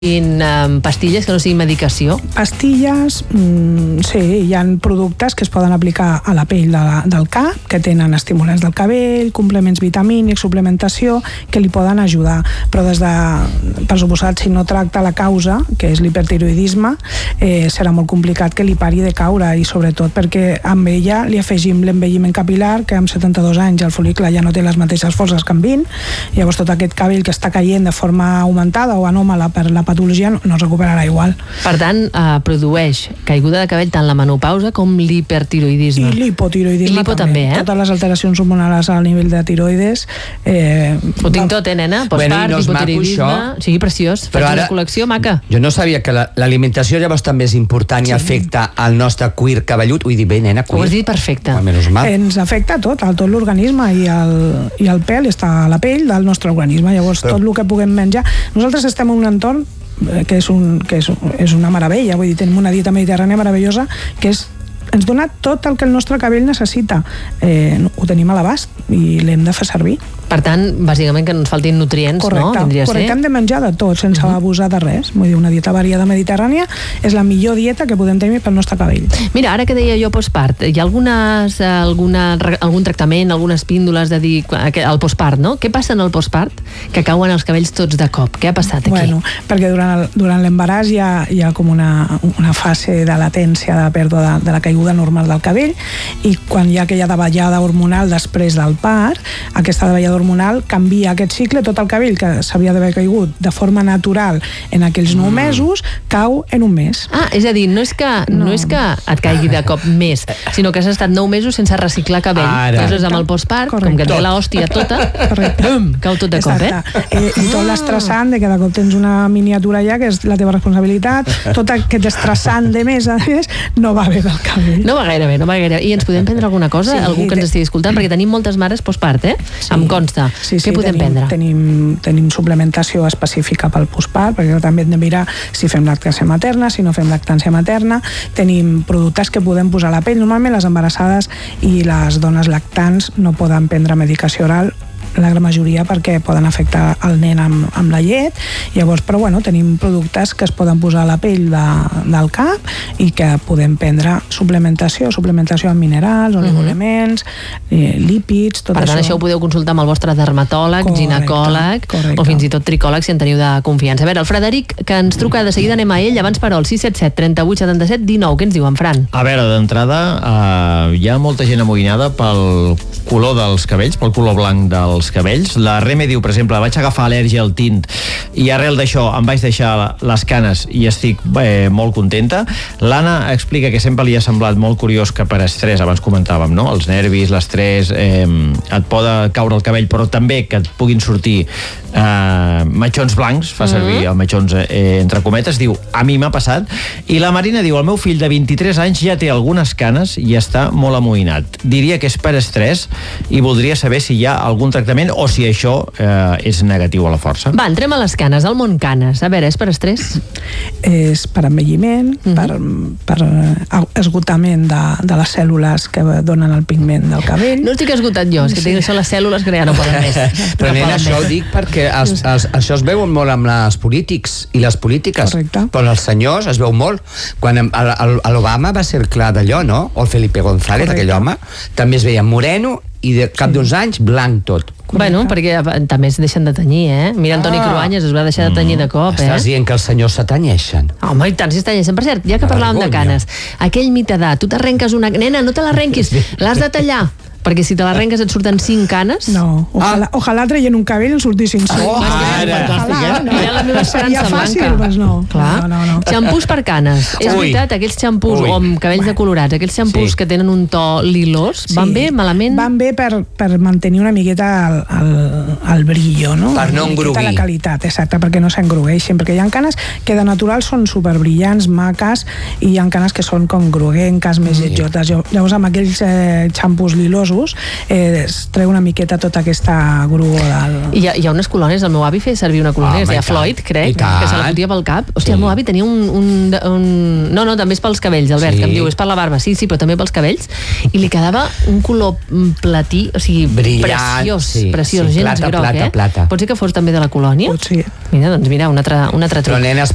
pastilles que no siguin medicació? Pastilles, sí, hi ha productes que es poden aplicar a la pell del cap, que tenen estimulants del cabell, complements vitamínics, suplementació, que li poden ajudar. Però per suposat, si no tracta la causa, que és l'hipertiroidisme, serà molt complicat que li pari de caure, i sobretot perquè amb ella li afegim l'envelliment capilar, que amb 72 anys el fol·licle ja no té les mateixes forces que amb 20, llavors tot aquest cabell que està caient de forma augmentada o anòmala per la patologia no es recuperarà igual. Per tant, produeix caiguda de cabell tant la menopausa com l'hipertiroidisme. I l'hipotiroidisme també, Totes les alteracions hormonals al nivell de tiroides. Ho tinc tot, nena? Postpart, hipotiroidisme... Sí, preciós. Faig una col·lecció maca. Jo no sabia que l'alimentació llavors també és important i afecta el nostre cuir cabellut. Vull dir, bé, nena, cuir. Ho has dit perfecte. Ens afecta tot l'organisme, i el pèl està a la pell del nostre organisme. Llavors, tot el que puguem menjar... Nosaltres estem en un entorn que és una meravella, vull dir, tenim una dieta mediterrània meravellosa que ens dona tot el que el nostre cabell necessita. Ho tenim a l'abast i l'hem de fer servir. Per tant, bàsicament que no ens faltin nutrients, no? Correcte, hem de menjar de tot, sense abusar de res. Vull dir, una dieta variada mediterrània és la millor dieta que podem tenir pel nostre cabell. Mira, ara que deia jo postpart, hi ha algun tractament, algunes píndoles de dir al postpart, no? Què passa en el postpart? Que cauen els cabells tots de cop. Què ha passat aquí? Bueno, perquè durant l'embaràs hi ha com una fase de latència de pèrdua de la caiguda normal del cabell, i quan hi ha aquella davallada hormonal després del part, aquesta davallada hormonal canvia aquest cicle, tot el cabell que s'havia d'haver caigut de forma natural en aquells 9 mesos, cau en un mes. És a dir, no és que et caigui de cop més, sinó que has estat 9 mesos sense reciclar cabell. Aleshores, amb el postpart, com que et ve l'hòstia tota, cau tot de cop, I tot l'estressant de que de cop tens una miniatura ja, que és la teva responsabilitat, tot aquest estressant de més a més, no va bé del cabell. No va gaire bé. I ens podem prendre alguna cosa? Algú que ens estigui escoltant? Perquè tenim moltes mares postpart, em consta. Què podem prendre? Tenim suplementació específica pel postpart, perquè també hem de mirar si fem lactància materna, si no fem lactància materna. Tenim productes que podem posar a la pell. Normalment les embarassades i les dones lactants no poden prendre medicació oral, la gran majoria, perquè poden afectar el nen amb la llet. Llavors, però bueno, tenim productes que es poden posar a la pell del cap i que podem prendre suplementació amb minerals, oligoelements, lípids, tot això. Per tant, això ho podeu consultar amb el vostre dermatòleg, ginecòleg o fins i tot tricòleg, si en teniu de confiança. A veure, el Frederic, que ens truca de seguida, anem a ell. Abans, però, el 677 38 77 19. Què ens diu en Fran? A veure, d'entrada, hi ha molta gent amoïnada pel color dels cabells, pel color blanc dels cabells. La Reme diu, per exemple, vaig agafar al·lèrgia al tint i arrel d'això em vaig deixar les canes i estic molt contenta. L'Anna explica que sempre li ha semblat molt curiós que per estrès, abans comentàvem, no? Els nervis, l'estrès, et pot caure el cabell, però també que et puguin sortir matxons blancs, fa servir el matxons entre cometes, diu, a mi m'ha passat. I la Marina diu, el meu fill de 23 anys ja té algunes canes i està molt amoïnat. Diria que és per estrès i voldria saber si hi ha algun tractament o si això és negatiu a la força. Va, entrem a les canes, al món canes. A veure, és per estrès? És per envelliment, per esgotament de les cèl·lules que donen el pigment del cabell. No estic esgotat jo, és que tinc això les cèl·lules que ja no poden més. Però nena, això ho dic perquè això es veu molt amb els polítics i les polítiques. Correcte. Però els senyors es veu molt. Quan l'Obama va ser clar d'allò, no? O el Felipe González, aquell home, també es veia moreno i de cap d'uns anys blanc tot. Bueno, perquè també es deixen de tenyir, Mira, Antoni Cruanyes es va deixar de tenyir de cop, Estàs dient que els senyors s'atanyeixen? Home, i tant, si s'atanyeixen. Per cert, ja que parlàvem de canes, aquell mite de, tu t'arrenques una... Nena, no te l'arrenquis, l'has de tallar. Perquè si te l'arrenques et surten 5 canes... No, ojalà traient un cabell en sortissin 5. Era la meva esperança blanca. Doncs no. No. Xampús per canes. És veritat, aquells xampús amb cabells decolorats, aquells xampús que tenen un to lilós, van bé, malament? Van bé per mantenir una miqueta el brillo, no? Per no engruguir. La qualitat, exacte, perquè no s'engrugueixin. Perquè hi ha canes que de natural són superbrillants, maques, i hi ha canes que són com groguenques, més lletjotes. Llavors, amb aquells xampús lilosos es treu una miqueta tota aquesta grua del... Hi ha unes colònies, el meu avi feia servir una colònia, es deia Floyd, crec, que se la fotia pel cap. Hòstia, el meu avi tenia un... No, també és pels cabells, Albert, que em diu, és per la barba, sí, però també pels cabells, i li quedava un color platí, o sigui, preciós, gens groc, plata. Pot ser que fos també de la colònia? Pot ser. Mira, un altre truc. Però nenes,